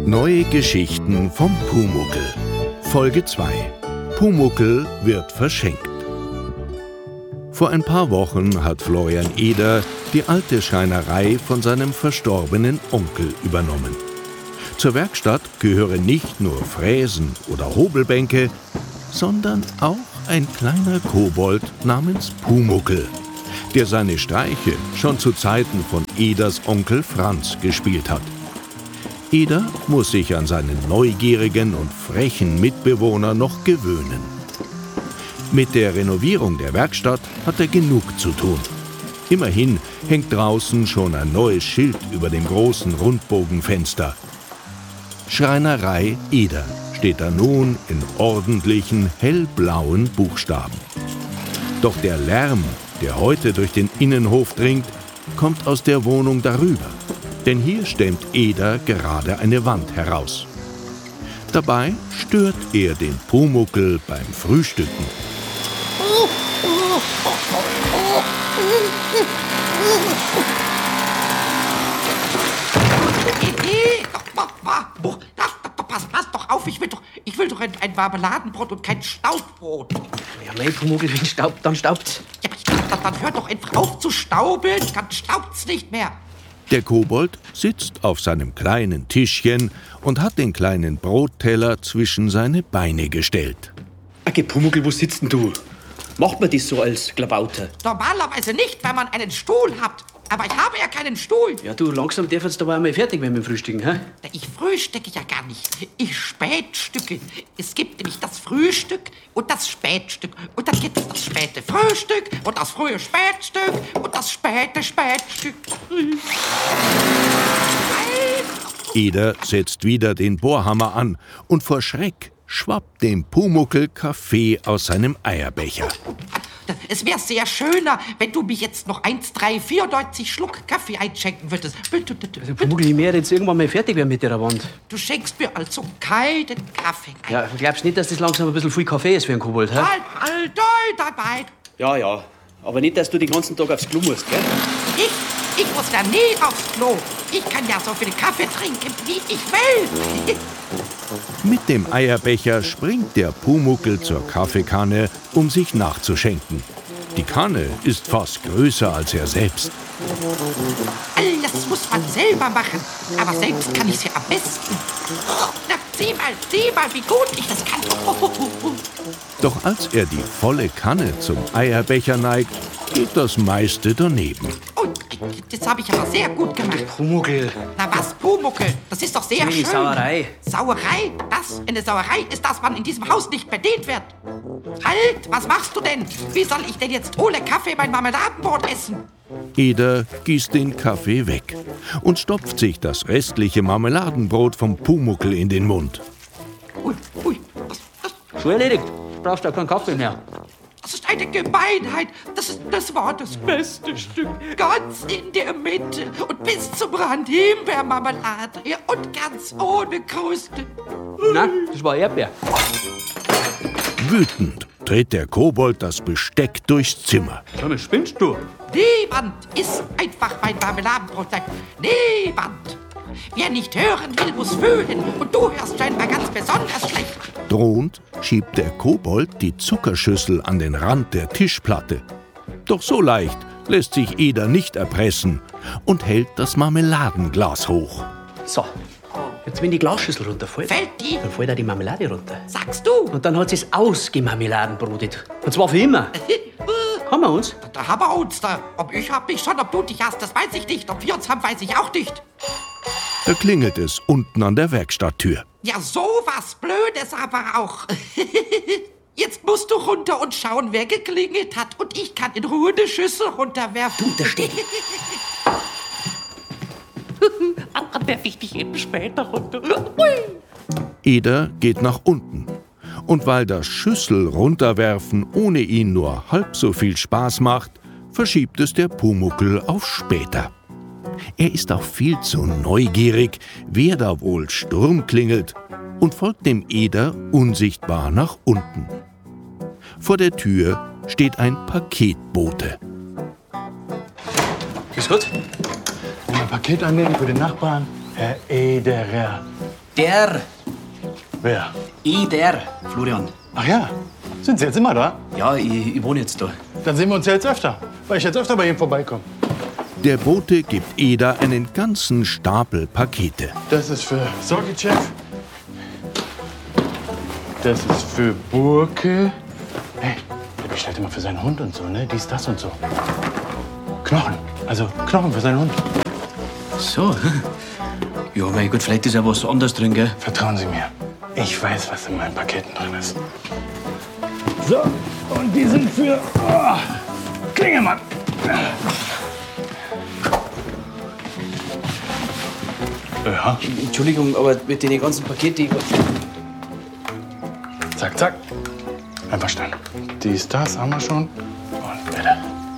Neue Geschichten vom Pumuckl. Folge 2. Pumuckl wird verschenkt. Vor ein paar Wochen hat Florian Eder die alte Schreinerei von seinem verstorbenen Onkel übernommen. Zur Werkstatt gehören nicht nur Fräsen oder Hobelbänke, sondern auch ein kleiner Kobold namens Pumuckl, der seine Streiche schon zu Zeiten von Eders Onkel Franz gespielt hat. Eder muss sich an seinen neugierigen und frechen Mitbewohner noch gewöhnen. Mit der Renovierung der Werkstatt hat er genug zu tun. Immerhin hängt draußen schon ein neues Schild über dem großen Rundbogenfenster. Schreinerei Eder steht da nun in ordentlichen, hellblauen Buchstaben. Doch der Lärm, der heute durch den Innenhof dringt, kommt aus der Wohnung darüber. Denn hier stemmt Eder gerade eine Wand heraus. Dabei stört er den Pumuckl beim Frühstücken. Pass doch auf, ich will doch ein Marmeladenbrot und kein Staubbrot. Ja, mein Pumuckl, wenn staubt, dann staubt's. Ja, dann hört doch einfach auf zu staubeln, dann staubt's nicht mehr. Der Kobold sitzt auf seinem kleinen Tischchen und hat den kleinen Brotteller zwischen seine Beine gestellt. Okay, Pumuckl, wo sitzt denn du? Macht man das so als Klabauter? Normalerweise nicht, weil man einen Stuhl hat. Aber ich habe ja keinen Stuhl. Ja, du, langsam darf jetzt aber einmal fertig werden mit dem Frühstücken, hä? Ich frühstücke ja gar nicht. Ich spätstücke. Es gibt nämlich das Frühstück und das Spätstück. Und dann gibt es das späte Frühstück und das frühe Spätstück und das späte Spätstück. Eder setzt wieder den Bohrhammer an und vor Schreck schwappt dem Pumuckl Kaffee aus seinem Eierbecher. Es wäre sehr schöner, wenn du mir jetzt noch 1, 3, 94 Schluck Kaffee einschenken würdest. Also, Pumuckl, ich werde jetzt irgendwann mal fertig werden mit der Wand. Du schenkst mir also keinen Kaffee ein. Ja, glaubst nicht, dass das langsam ein bisschen viel Kaffee ist für einen Kobold, hä? Dabei. Ja, aber nicht, dass du den ganzen Tag aufs Klo musst, gell? Ich muss da nie aufs Klo. Ich kann ja so viel Kaffee trinken, wie ich will. Mit dem Eierbecher springt der Pumuckl zur Kaffeekanne, um sich nachzuschenken. Die Kanne ist fast größer als er selbst. Alles muss man selber machen, aber selbst kann ich es ja am besten. Na, sieh mal, wie gut ich das kann. Doch als er die volle Kanne zum Eierbecher neigt, geht das meiste daneben. Oh, das habe ich aber sehr gut gemacht. Pumuckl. Na was, Pumuckl? Das ist doch sehr schön. Sauerei. Sauerei? Eine Sauerei ist, dass man in diesem Haus nicht bedient wird. Halt, was machst du denn? Wie soll ich denn jetzt ohne Kaffee mein Marmeladenbrot essen? Eder gießt den Kaffee weg und stopft sich das restliche Marmeladenbrot vom Pumuckl in den Mund. Ui, Schon erledigt. Brauchst du keinen Kaffee mehr. das ist eine Gemeinheit. Das war das beste Stück. Ganz in der Mitte und bis zum Rand Himbeermarmelade und ganz ohne Kruste. Nein, das war Erdbeer. Wütend dreht der Kobold das Besteck durchs Zimmer. Sag mal, spinnst du? Niemand isst einfach mein Marmeladenbrot. Niemand. Wer nicht hören will, muss fühlen. Und du hörst scheinbar ganz besonders schlecht. Drohend schiebt der Kobold die Zuckerschüssel an den Rand der Tischplatte. Doch so leicht lässt sich Eder nicht erpressen und hält das Marmeladenglas hoch. So, jetzt wenn die Glasschüssel runterfällt, Fällt die? dann fällt auch die Marmelade runter. Sagst du? Und dann hat sie es ausgemarmeladenbrotet. Und zwar für immer. Haben wir uns? Da haben wir uns da. Ob ich hab mich schon, ob du dich hast, das weiß ich nicht. Ob wir uns haben, weiß ich auch nicht. Da klingelt es unten an der Werkstatttür. Ja, so was Blödes aber auch. Jetzt musst du runter und schauen, wer geklingelt hat. Und ich kann in Ruhe eine Schüssel runterwerfen. Da steht. Dann werf ich dich eben später runter. Eder geht nach unten. Und weil das Schüssel runterwerfen ohne ihn nur halb so viel Spaß macht, verschiebt es der Pumuckl auf später. Er ist auch viel zu neugierig, wer da wohl Sturm klingelt, und folgt dem Eder unsichtbar nach unten. Vor der Tür steht ein Paketbote. Ist gut? Ein Paket annehmen für den Nachbarn, Herr Ederer. Der. Wer? Der, Florian. Ach ja, sind Sie jetzt immer da? Ja, ich wohne jetzt da. Dann sehen wir uns ja jetzt öfter, weil ich jetzt öfter bei Ihnen vorbeikomme. Der Bote gibt Eda einen ganzen Stapel Pakete. Das ist für Sorgi-Chef. Das ist für Burke. Hey, der bestellt immer für seinen Hund und so, ne? Dies, das und so. Knochen. Also Knochen für seinen Hund. So. Ja, mein Gott, vielleicht ist ja was anderes drin, gell? Vertrauen Sie mir. Ich weiß, was in meinen Paketen drin ist. So, und die sind für Klingemann. Ja, Entschuldigung, aber mit den ganzen Paketen... zack, zack. Einverstanden. Dies, das haben wir schon. Und bitte.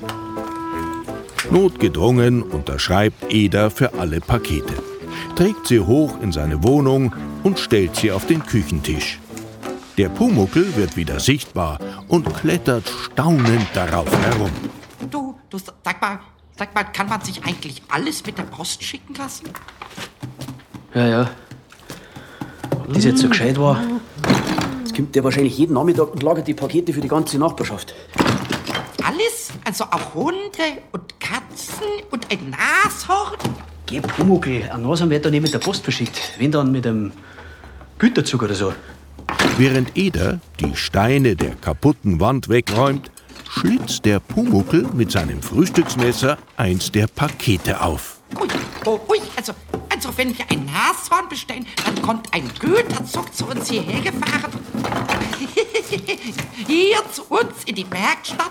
Notgedrungen unterschreibt Eda für alle Pakete, trägt sie hoch in seine Wohnung und stellt sie auf den Küchentisch. Der Pumuckl wird wieder sichtbar und klettert staunend darauf herum. Du, sag mal, kann man sich eigentlich alles mit der Post schicken lassen? Ja. Ob das jetzt so gescheit war? Jetzt kommt der wahrscheinlich jeden Nachmittag und lagert die Pakete für die ganze Nachbarschaft. Alles? Also auch Hunde und Katzen und ein Nashorn? Geh, Pumuckl, ein Nashorn wird doch nicht mit der Post verschickt. Wenn dann mit einem Güterzug oder so. Während Eda die Steine der kaputten Wand wegräumt, schlitzt der Pumuckl mit seinem Frühstücksmesser eins der Pakete auf. Ui, also wenn wir ein Nashorn bestellen, dann kommt ein Güterzug zu uns hierher gefahren. Hier zu uns in die Werkstatt.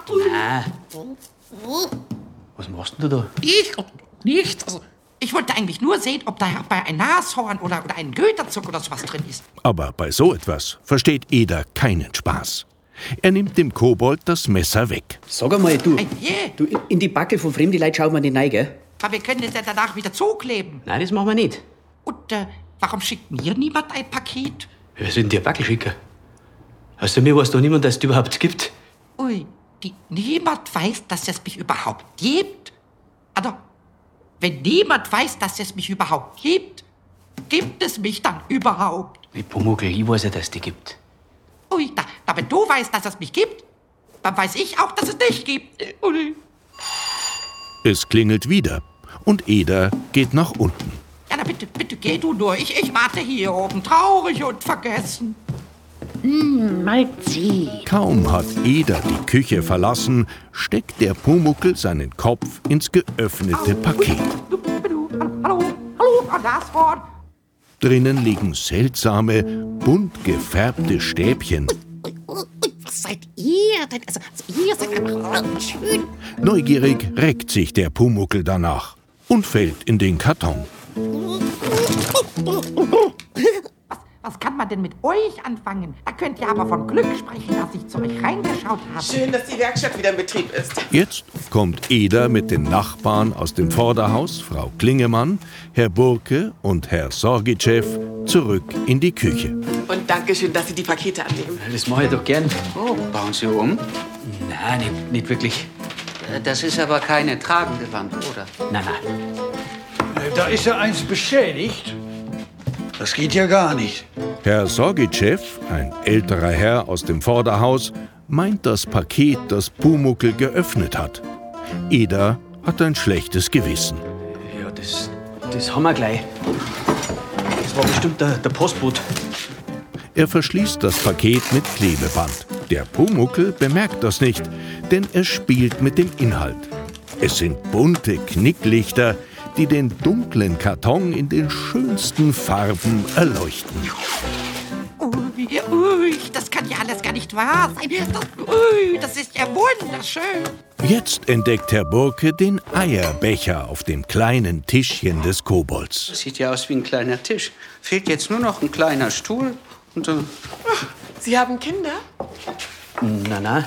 Was machst denn du da? Nichts. Also, ich wollte eigentlich nur sehen, ob da bei ein Nashorn oder ein Güterzug oder sowas drin ist. Aber bei so etwas versteht Eda keinen Spaß. Er nimmt dem Kobold das Messer weg. Sag einmal, du, Yeah. du in die Backe von fremden Leuten schaut man nicht rein, gell? Aber wir können es ja danach wieder zukleben. Nein, das machen wir nicht. Und warum schickt mir niemand ein Paket? Wir sollten dir Backel schicken. Außer mir weiß doch niemand, dass es die überhaupt gibt. Ui, niemand weiß, dass es mich überhaupt gibt? Also, wenn niemand weiß, dass es mich überhaupt gibt, gibt es mich dann überhaupt? Wie Pumuckl, ich weiß ja, dass es die gibt. Ui, wenn du weißt, dass es mich gibt, dann weiß ich auch, dass es dich gibt. Ui. Es klingelt wieder und Eda geht nach unten. Ja, na bitte geh du nur. Ich warte hier oben, traurig und vergessen. Malzi. Kaum hat Eda die Küche verlassen, steckt der Pumuckl seinen Kopf ins geöffnete Paket. Hallo, Frau Nashorn. Drinnen liegen seltsame, bunt gefärbte Stäbchen. Was seid ihr denn? Also ihr seid einfach schön. Neugierig reckt sich der Pumuckl danach und fällt in den Karton. Was kann man denn mit euch anfangen? Da könnt ihr aber von Glück sprechen, dass ich zu euch reingeschaut habe. Schön, dass die Werkstatt wieder in Betrieb ist. Jetzt kommt Eda mit den Nachbarn aus dem Vorderhaus, Frau Klingemann, Herr Burke und Herr Sorgi-Chef, zurück in die Küche. Und danke schön, dass Sie die Pakete annehmen. Das mache ich doch gern. Oh, bauen Sie um? Nein, nicht wirklich. Das ist aber keine tragende Wand, oder? Nein. Da ist ja eins beschädigt. Das geht ja gar nicht. Herr Sorgi-Chef, ein älterer Herr aus dem Vorderhaus, meint das Paket, das Pumuckl geöffnet hat. Eda hat ein schlechtes Gewissen. Ja, das haben wir gleich. Das war bestimmt der Postbote. Er verschließt das Paket mit Klebeband. Der Pumuckl bemerkt das nicht, denn er spielt mit dem Inhalt. Es sind bunte Knicklichter, die den dunklen Karton in den schönsten Farben erleuchten. Ui, das kann ja alles gar nicht wahr sein. Das ist ja wunderschön. Jetzt entdeckt Herr Burke den Eierbecher auf dem kleinen Tischchen des Kobolds. Das sieht ja aus wie ein kleiner Tisch. Fehlt jetzt nur noch ein kleiner Stuhl und Sie haben Kinder? Nein.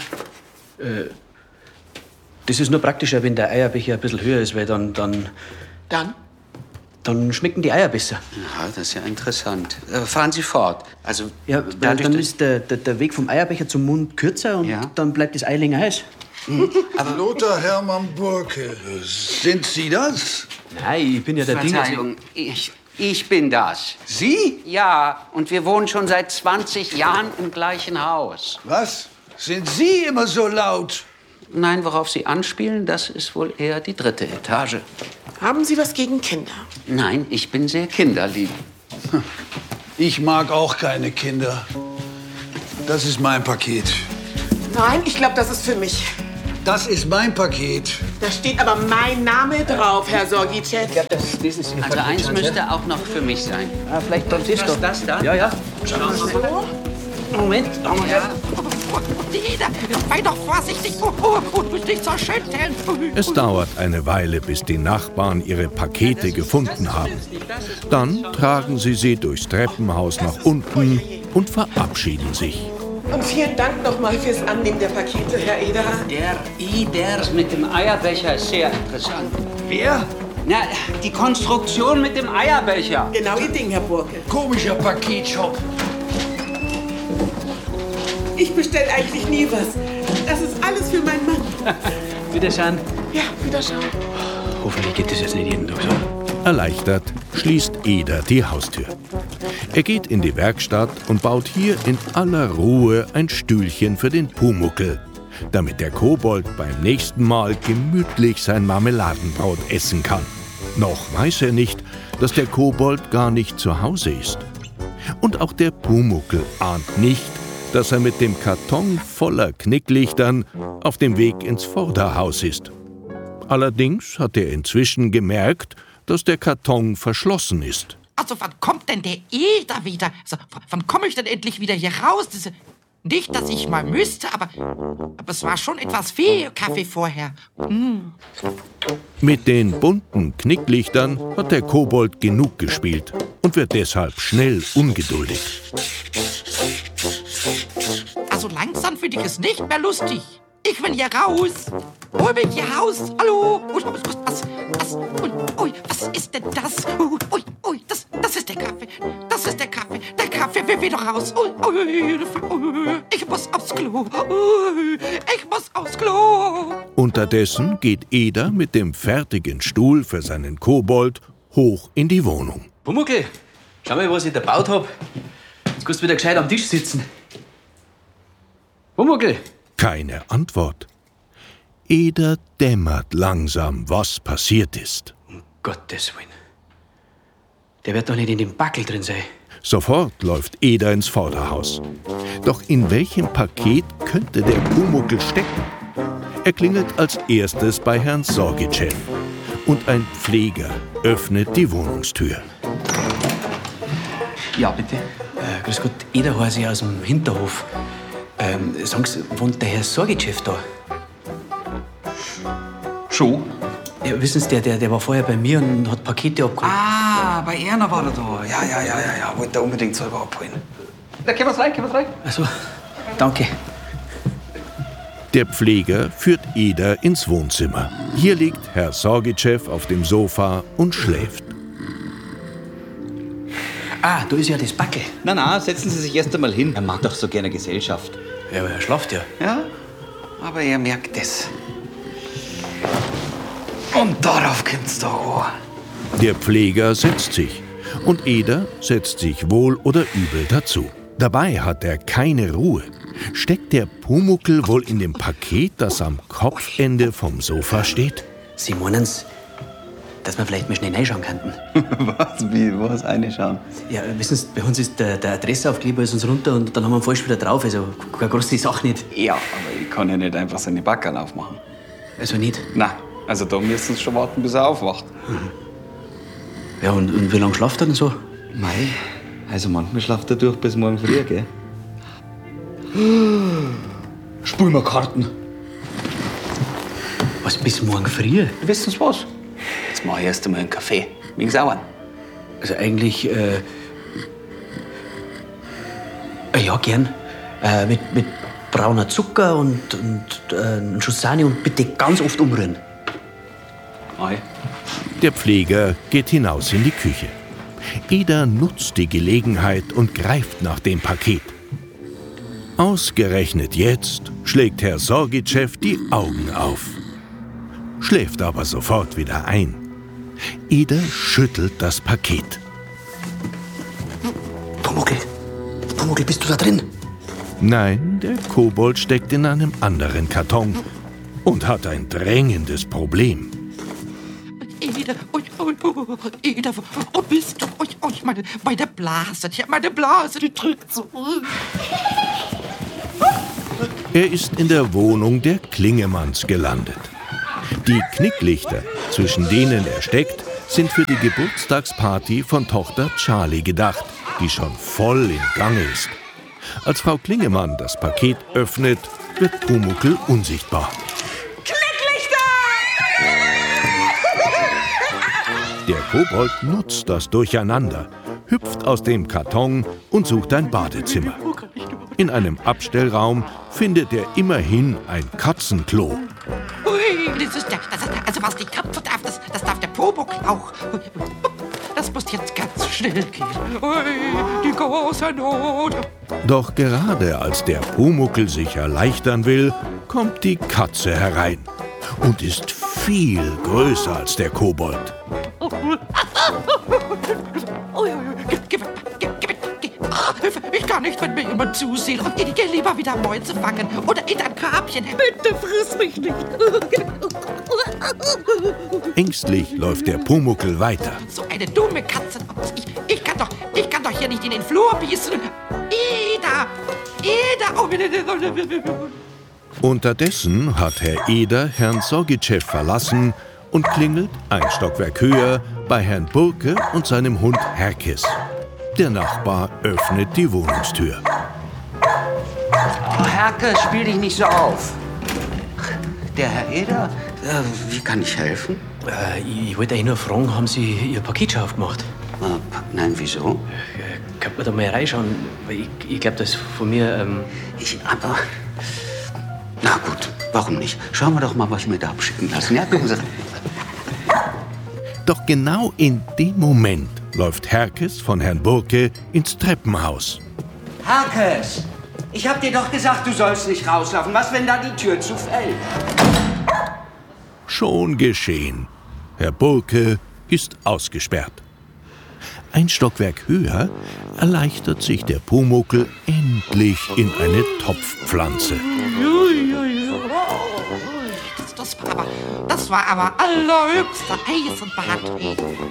Das ist nur praktischer, wenn der Eierbecher ein bisschen höher ist, weil dann schmecken die Eier besser. Ja, das ist ja interessant. Fahren Sie fort. Also, Ja, weil dann ist der Weg vom Eierbecher zum Mund kürzer und Ja. dann bleibt das Ei länger heiß. Lothar Hermann Burke, sind Sie das? Nein, ich bin ja der Ding. Verzeihung, ich Ich bin das. Sie? Ja, und wir wohnen schon seit 20 Jahren im gleichen Haus. Was? Sind Sie immer so laut? Nein, worauf Sie anspielen, das ist wohl eher die 3. Etage. Haben Sie was gegen Kinder? Nein, ich bin sehr kinderlieb. Ich mag auch keine Kinder. Das ist mein Paket. Nein, ich glaube, das ist für mich. Das ist mein Paket. Da steht aber mein Name drauf, Herr Sorgi-Chef. Das ist Also eins müsste auch noch für mich sein. Ah, vielleicht beim Tisch doch. Das da? Ja, ja. Moment. Ja. Ida, sei doch vorsichtig. Nicht so schön stellen. Es dauert eine Weile, bis die Nachbarn ihre Pakete gefunden haben. Dann tragen sie durchs Treppenhaus nach unten und verabschieden sich. Und vielen Dank nochmal fürs Annehmen der Pakete, Herr Eder. Der mit dem Eierbecher ist sehr interessant. Wer? Na, die Konstruktion mit dem Eierbecher. Genau Ihr Ding, Herr Burke. Komischer Paketshop. Ich bestelle eigentlich nie was. Das ist alles für meinen Mann. Wiederschauen. Ja, wiederschauen. Hoffentlich geht das jetzt nicht jeden Tag so. Erleichtert schließt Eder die Haustür. Er geht in die Werkstatt und baut hier in aller Ruhe ein Stühlchen für den Pumuckl, damit der Kobold beim nächsten Mal gemütlich sein Marmeladenbrot essen kann. Noch weiß er nicht, dass der Kobold gar nicht zu Hause ist. Und auch der Pumuckl ahnt nicht, dass er mit dem Karton voller Knicklichtern auf dem Weg ins Vorderhaus ist. Allerdings hat er inzwischen gemerkt, dass der Karton verschlossen ist. Also, wann kommt denn der Eder wieder? Also, wann komme ich denn endlich wieder hier raus? Nicht, dass ich mal müsste, aber es war schon etwas viel Kaffee vorher. Mit den bunten Knicklichtern hat der Kobold genug gespielt und wird deshalb schnell ungeduldig. Also langsam finde ich es nicht mehr lustig. Ich will hier raus. Hol mich hier raus. Hallo. Was ist denn das? Das ist der Kaffee. Das ist der Kaffee. Der Kaffee will doch raus. Ich muss aufs Klo. Ich muss aufs Klo. Unterdessen geht Eder mit dem fertigen Stuhl für seinen Kobold hoch in die Wohnung. Pumuckl, schau mal, was ich da gebaut hab. Jetzt kannst du wieder gescheit am Tisch sitzen. Pumuckl. Keine Antwort. Eder dämmert langsam, was passiert ist. Um Gottes Willen. Der wird doch nicht in dem Backel drin sein. Sofort läuft Eder ins Vorderhaus. Doch in welchem Paket könnte der Pumuckl stecken? Er klingelt als erstes bei Herrn Sorgi-Chef. Und ein Pfleger öffnet die Wohnungstür. Ja, bitte. Grüß Gott, Eder heiße ich aus dem Hinterhof. Sagen Sie, wohnt der Herr Sorgi-Chef da? Schon? Ja, wissen Sie, der war vorher bei mir und hat Pakete abgeholt. Ah, bei Erna war er da. Ja. Wollte er unbedingt selber abholen. Da können wir's rein. Also, danke. Der Pfleger führt Eder ins Wohnzimmer. Hier liegt Herr Sorgi-Chef auf dem Sofa und schläft. Ah, da ist ja das Backel. Na, setzen Sie sich erst einmal hin. Er macht doch so gerne Gesellschaft. Ja, aber er schlaft ja. Ja, aber er merkt es. Und darauf kommt's doch an. Der Pfleger setzt sich und Eder setzt sich wohl oder übel dazu. Dabei hat er keine Ruhe. Steckt der Pumuckl wohl in dem Paket, das am Kopfende vom Sofa steht? Sie meinen's, dass wir vielleicht mal schnell reinschauen könnten? Was? Wie? Was? Reinschauen? Ja, wissen Sie, bei uns ist der Adressaufkleber ist uns runter und dann haben wir ihn falsch wieder drauf. Also keine große Sache nicht. Ja, aber ich kann ja nicht einfach seine Backen aufmachen. Also nicht? Na, also da müssen Sie schon warten, bis er aufwacht. Ja, und wie lange schlaft er denn so? Mei, also manchmal schlaft er durch bis morgen früh, gell? Spul mal Karten. Was, bis morgen früh? Wissen Sie was? Jetzt mach ich erst einmal einen Kaffee. Wegen Sauern. Also eigentlich, ja, gern. Mit brauner Zucker und einen Schuss Sahne und bitte ganz oft umrühren. Ei. Der Pfleger geht hinaus in die Küche. Eder nutzt die Gelegenheit und greift nach dem Paket. Ausgerechnet jetzt schlägt Herr Sorgi-Chef die Augen auf. Schläft aber sofort wieder ein. Eder schüttelt das Paket. Pumuckl, bist du da drin? Nein, der Kobold steckt in einem anderen Karton und hat ein drängendes Problem. Eder, Eder, wo bist du? Meine Blase, die drückt so. Er ist in der Wohnung der Klingemanns gelandet. Die Knicklichter, zwischen denen er steckt, sind für die Geburtstagsparty von Tochter Charlie gedacht, die schon voll im Gange ist. Als Frau Klingemann das Paket öffnet, wird Pumuckl unsichtbar. Der Kobold nutzt das Durcheinander, hüpft aus dem Karton und sucht ein Badezimmer. In einem Abstellraum findet er immerhin ein Katzenklo. Ui, also was die Katze darf, das darf der Pumuckl auch. Das muss jetzt ganz schnell gehen. Ui, die große Not. Doch gerade als der Pumuckl sich erleichtern will, kommt die Katze herein und ist viel größer als der Kobold. Ich kann nicht, wenn mir jemand zusieht. Ich gehe lieber wieder Mäuse fangen oder in ein Körbchen. Bitte friss mich nicht. Ängstlich läuft der Pumuckl weiter. So eine dumme Katze. Ich kann doch hier nicht in den Flur beißen. Eder! Oh, Unterdessen hat Herr Eder Herrn Sorgitschew verlassen und klingelt ein Stockwerk höher bei Herrn Burke und seinem Hund Herkes. Der Nachbar öffnet die Wohnungstür. Oh, Herke, spiel dich nicht so auf. Der Herr Eder, wie kann ich helfen? Ich wollte euch nur fragen, haben Sie Ihr Paket schon aufgemacht? Nein, wieso? Kann man da mal reinschauen? Weil ich glaube, das ist von mir... Aber... Na gut, warum nicht? Schauen wir doch mal, was ich mir da hab schicken lassen. Ja, gucken Sie. Doch genau in dem Moment läuft Herkes von Herrn Burke ins Treppenhaus. Herkes, ich hab dir doch gesagt, du sollst nicht rauslaufen. Was, wenn da die Tür zufällt? Schon geschehen. Herr Burke ist ausgesperrt. Ein Stockwerk höher erleichtert sich der Pumuckl endlich in eine Topfpflanze. Das war aber allerhöchster Eisenbahn.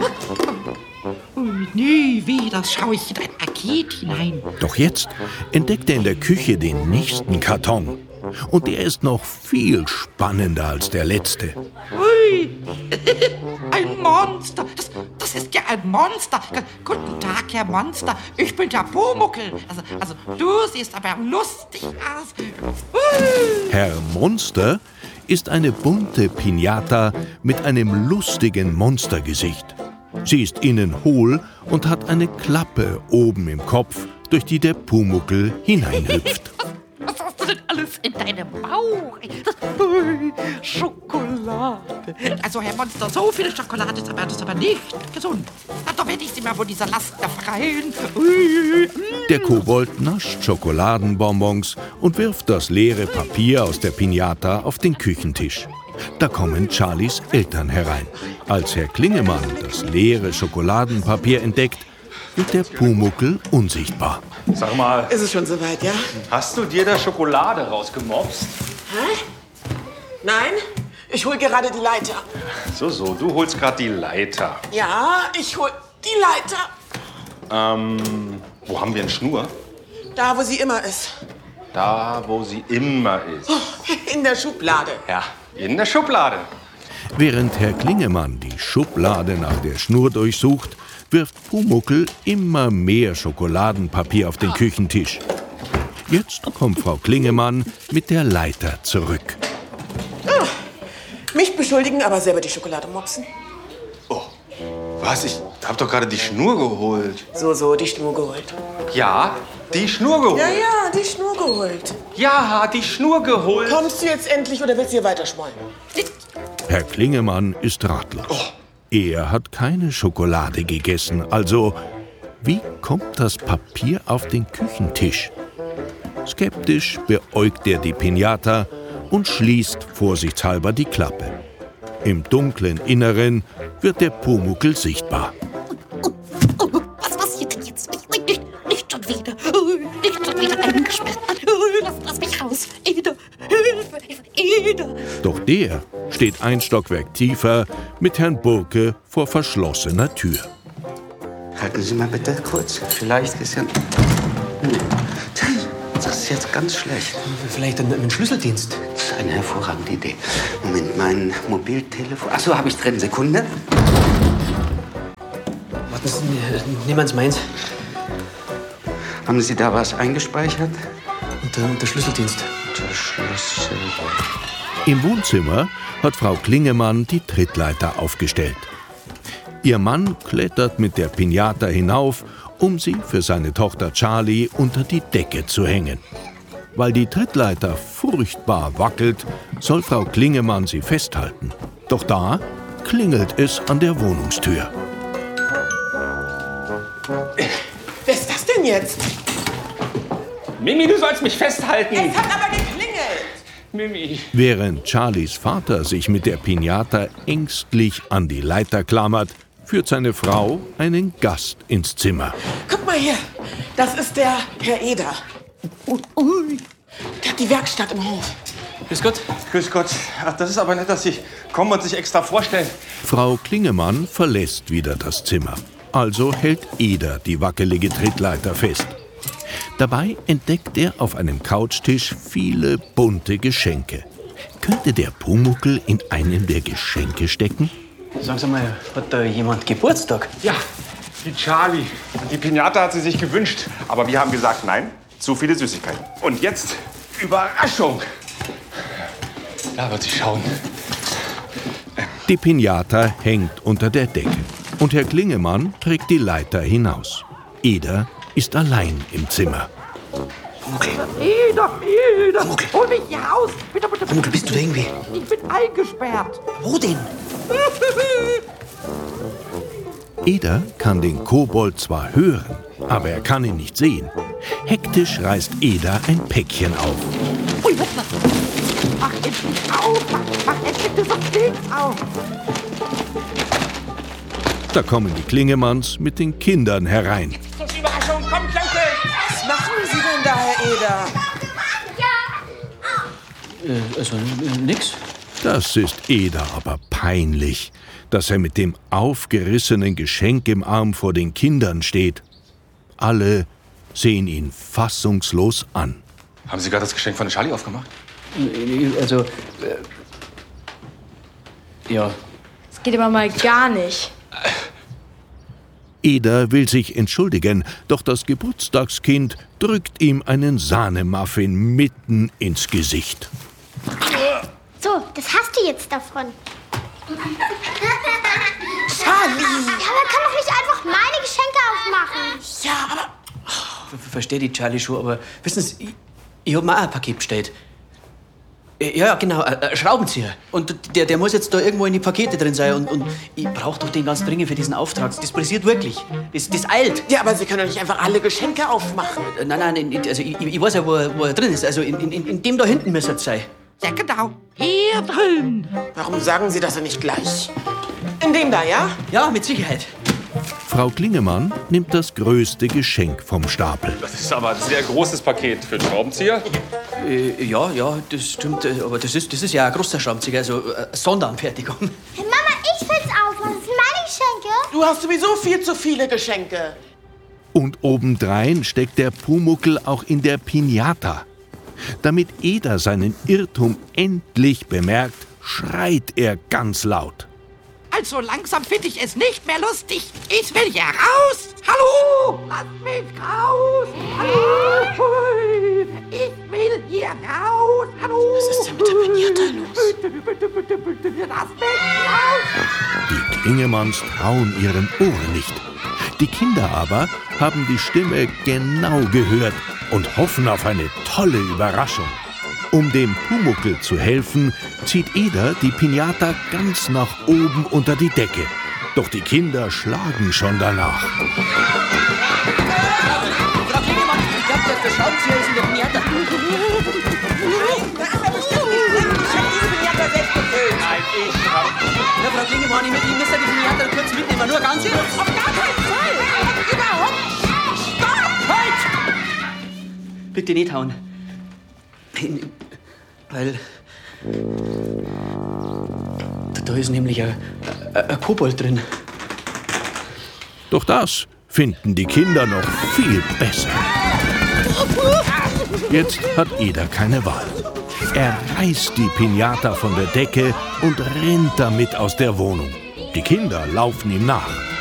Nie wieder schaue ich in ein Paket hinein. Doch jetzt entdeckt er in der Küche den nächsten Karton. Und der ist noch viel spannender als der letzte. Ui, ein Monster. Das ist ja ein Monster. Guten Tag, Herr Monster. Ich bin der Pumuckl. Also du siehst aber lustig aus. Ui. Herr Monster ist eine bunte Piñata mit einem lustigen Monstergesicht. Sie ist innen hohl und hat eine Klappe oben im Kopf, durch die der Pumuckl hineinhüpft. Was hast du denn alles in deinem Bauch? Schokolade. Also, Herr Monster, so viel Schokolade ist aber nicht gesund. Na, doch werde ich Sie mal von dieser Last befreien. Der Kobold nascht Schokoladenbonbons und wirft das leere Papier aus der Piñata auf den Küchentisch. Da kommen Charlies Eltern herein. Als Herr Klingemann das leere Schokoladenpapier entdeckt, wird der Pumuckl unsichtbar. Sag mal, ist es schon soweit, ja? Hast du dir da Schokolade rausgemopst? Hä? Nein, ich hol gerade die Leiter. So, du holst gerade die Leiter. Ja, ich hol die Leiter. Wo haben wir eine Schnur? Da, wo sie immer ist. Da, wo sie immer ist. In der Schublade. Ja, in der Schublade. Während Herr Klingemann die Schublade nach der Schnur durchsucht, wirft Pumuckl immer mehr Schokoladenpapier auf den Küchentisch. Jetzt kommt Frau Klingemann mit der Leiter zurück. Mich beschuldigen, aber selber die Schokolade mopsen. Oh, was? Ich hab doch gerade die Schnur geholt. So, die Schnur geholt. Ja, die Schnur geholt. Ja, die Schnur geholt. Ja, die Schnur geholt. Kommst du jetzt endlich oder willst du hier weiterschmollen? Herr Klingemann ist ratlos. Er hat keine Schokolade gegessen, also wie kommt das Papier auf den Küchentisch? Skeptisch beäugt er die Piñata und schließt vorsichtshalber die Klappe. Im dunklen Inneren wird der Pumuckl sichtbar. Was passiert denn jetzt? Nicht schon wieder. Nicht Der steht ein Stockwerk tiefer mit Herrn Burke vor verschlossener Tür. Halten Sie mal bitte kurz. Vielleicht ist ja... Das ist jetzt ganz schlecht. Vielleicht ein Schlüsseldienst? Das ist eine hervorragende Idee. Moment, mein Mobiltelefon... Ach so, habe ich drin. Sekunde. Warten Sie, nehmen Sie meins. Haben Sie da was eingespeichert? Unter Schlüsseldienst. Der Schlüssel... Im Wohnzimmer hat Frau Klingemann die Trittleiter aufgestellt. Ihr Mann klettert mit der Piñata hinauf, um sie für seine Tochter Charlie unter die Decke zu hängen. Weil die Trittleiter furchtbar wackelt, soll Frau Klingemann sie festhalten. Doch da klingelt es an der Wohnungstür. Wer ist das denn jetzt? Mimi, du sollst mich festhalten. Es hat aber geklingelt. Mimi. Während Charlies Vater sich mit der Piñata ängstlich an die Leiter klammert, führt seine Frau einen Gast ins Zimmer. Guck mal hier, das ist der Herr Eder. Der hat die Werkstatt im Hof. Grüß Gott. Grüß Gott. Ach, das ist aber nett, dass Sie kommen und sich extra vorstellen. Frau Klingemann verlässt wieder das Zimmer. Also hält Eder die wackelige Trittleiter fest. Dabei entdeckt er auf einem Couchtisch viele bunte Geschenke. Könnte der Pumuckl in einem der Geschenke stecken? Sagen Sie mal, hat da jemand Geburtstag? Ja, die Charlie. Die Piñata hat sie sich gewünscht. Aber wir haben gesagt, nein, zu viele Süßigkeiten. Und jetzt Überraschung. Da wird sie schauen. Die Piñata hängt unter der Decke. Und Herr Klingemann trägt die Leiter hinaus. Eder ist allein im Zimmer. Eder, hol mich hier raus. Bitte, bitte, Pumuckl, bist du da irgendwie? Ich bin eingesperrt. Wo denn? Eder kann den Kobold zwar hören, aber er kann ihn nicht sehen. Hektisch reißt Eder ein Päckchen auf. Ui, mach endlich auf. Mach endlich dieses Ding auf. Da kommen die Klingemanns mit den Kindern herein. Überraschung, komm, Klönke. Was machen Sie denn da, Herr Eder? Also nix. Das ist Eder aber peinlich, dass er mit dem aufgerissenen Geschenk im Arm vor den Kindern steht. Alle sehen ihn fassungslos an. Haben Sie gerade das Geschenk von der Charlie aufgemacht? Also, ja. Das geht aber mal gar nicht. Eder will sich entschuldigen, doch das Geburtstagskind drückt ihm einen Sahnemuffin mitten ins Gesicht. So, das hast du jetzt davon. Charlie! Ja, aber kann doch nicht einfach meine Geschenke aufmachen. Ja, aber... Verstehe die Charlie schon, aber wissen Sie, ich hab mir auch ein Paket bestellt. Ja, genau, ein Schraubenzieher. Und der muss jetzt da irgendwo in die Pakete drin sein. Und ich brauche doch den ganz dringend für diesen Auftrag. Das pressiert wirklich. Das eilt. Ja, aber Sie können doch nicht einfach alle Geschenke aufmachen. Nein, also ich weiß ja, wo er drin ist. Also in dem da hinten müsste es sein. Ja, genau. Hier drin. Warum sagen Sie das denn nicht gleich? In dem da, ja? Ja, mit Sicherheit. Frau Klingemann nimmt das größte Geschenk vom Stapel. Das ist aber ein sehr großes Paket für den Schraubenzieher. Ja, das stimmt. Aber das ist ja ein großer Schraubenzieher, also Sonderanfertigung. Hey, Mama, ich will's aufmachen. Das sind meine Geschenke. Du hast sowieso viel zu viele Geschenke. Und obendrein steckt der Pumuckl auch in der Piñata. Damit Eder seinen Irrtum endlich bemerkt, schreit er ganz laut. Also langsam finde ich es nicht mehr lustig. Ich will hier raus. Hallo, lass mich raus. Hallo, ich will hier raus. Hallo. Was ist denn mit der Piñata los? Bitte, lass mich raus. Die Klingemanns trauen ihren Ohren nicht. Die Kinder aber haben die Stimme genau gehört und hoffen auf eine tolle Überraschung. Um dem Pumuckl zu helfen, zieht Eder die Piñata ganz nach oben unter die Decke. Doch die Kinder schlagen schon danach. Frau Klingemann, ich glaube, der Schraubenzieher ist in der Piñata. Nein, das hat bestimmt nicht drin. Ich hab diese Piñata selbst gefüllt. Nein, ich hab... Ja, Frau Klingemann, ich müsste die Piñata kurz mitnehmen, nur ganz kurz. Auf gar keinen Fall. Überhaupt. Stopp! Halt! Bitte nicht hauen. Weil Da ist nämlich ein Kobold drin. Doch das finden die Kinder noch viel besser. Jetzt hat Eder keine Wahl. Er reißt die Pinata von der Decke und rennt damit aus der Wohnung. Die Kinder laufen ihm nach.